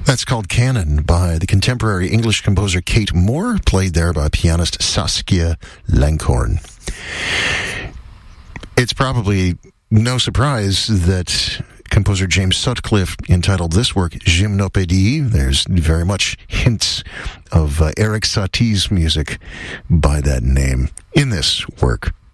That's called Canon by the contemporary English composer Kate Moore, played there by pianist Saskia Langhorn. It's probably no surprise that composer James Sutcliffe entitled this work Gymnopédie. There's very much hints of Erik Satie's music by that name in this work.